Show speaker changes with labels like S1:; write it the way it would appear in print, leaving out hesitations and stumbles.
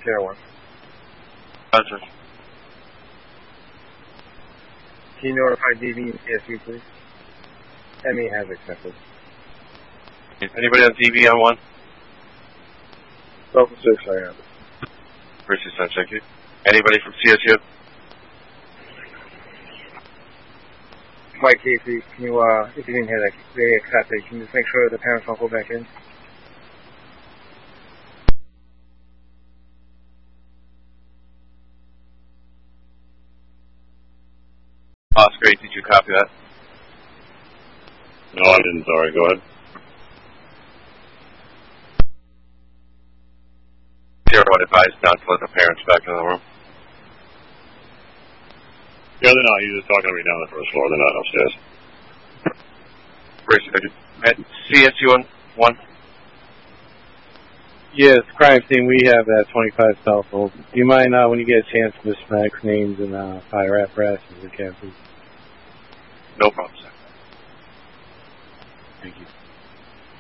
S1: Sierra 1.
S2: Roger.
S1: Can you notify DV and CSU, please? ME has accepted.
S2: Anybody on DV on 1?
S1: Delta 6, I have.
S2: Appreciate that, thank you. Anybody from CSU?
S1: Mike Casey, can you, if you didn't hear that, they accepted. Can you just make sure the parents don't go back in?
S2: Oscar 8, did you copy that?
S3: No, I didn't, sorry, go ahead.
S2: Sierra 1 advised not to let the parents back into the room.
S3: Yeah, they're not. He's just talking to me down the first floor. They're not upstairs.
S2: Appreciate it. CSU on 1?
S4: Yes, crime scene, we have that 25 cell phone. Do you mind, when you get a chance, Mr. Max names and fire apparatus as a captain?
S2: No problem, sir.